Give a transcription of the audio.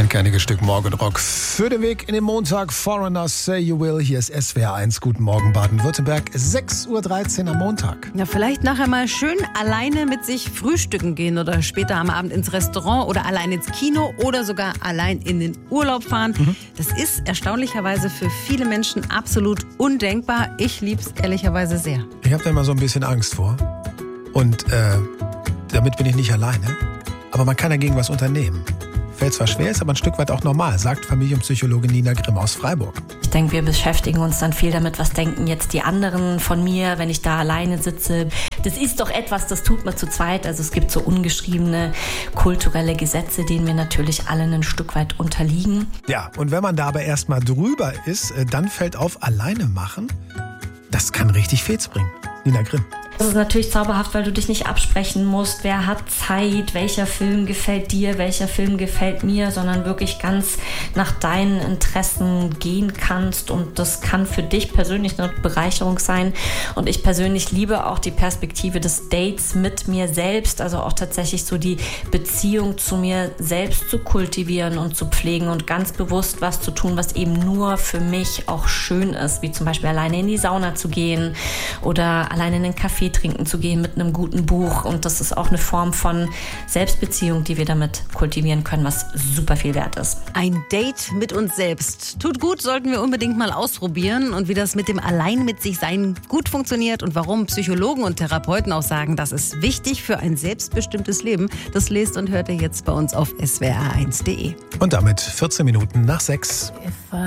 Ein kerniges Stück Morgenrock für den Weg in den Montag. Foreigners Say You Will. Hier ist SWR 1. Guten Morgen Baden-Württemberg. 6.13 Uhr am Montag. Ja, vielleicht nachher mal schön alleine mit sich frühstücken gehen oder später am Abend ins Restaurant oder allein ins Kino oder sogar allein in den Urlaub fahren. Das ist erstaunlicherweise für viele Menschen absolut undenkbar. Ich lieb's ehrlicherweise sehr. Ich habe da immer so ein bisschen Angst vor. Und damit bin ich nicht alleine. Aber man kann dagegen was unternehmen. Fällt zwar schwer, ist aber ein Stück weit auch normal, sagt Familienpsychologin Nina Grimm aus Freiburg. Ich denke, wir beschäftigen uns dann viel damit, was denken jetzt die anderen von mir, wenn ich da alleine sitze. Das ist doch etwas, das tut man zu zweit. Also es gibt so ungeschriebene kulturelle Gesetze, denen wir natürlich alle ein Stück weit unterliegen. Ja, und wenn man da aber erstmal drüber ist, dann fällt auf, alleine machen, das kann richtig Fetz bringen. Nina Grimm. Das ist natürlich zauberhaft, weil du dich nicht absprechen musst, wer hat Zeit, welcher Film gefällt dir, welcher Film gefällt mir, sondern wirklich ganz nach deinen Interessen gehen kannst und das kann für dich persönlich eine Bereicherung sein und ich persönlich liebe auch die Perspektive des Dates mit mir selbst, also auch tatsächlich so die Beziehung zu mir selbst zu kultivieren und zu pflegen und ganz bewusst was zu tun, was eben nur für mich auch schön ist, wie zum Beispiel alleine in die Sauna zu gehen oder alleine in den Café trinken zu gehen mit einem guten Buch und das ist auch eine Form von Selbstbeziehung, die wir damit kultivieren können, was super viel wert ist. Ein Date mit uns selbst. Tut gut, sollten wir unbedingt mal ausprobieren und wie das mit dem Allein mit sich sein gut funktioniert und warum Psychologen und Therapeuten auch sagen, das ist wichtig für ein selbstbestimmtes Leben, das lest und hört ihr jetzt bei uns auf swr1.de. Und damit 14 Minuten nach 6.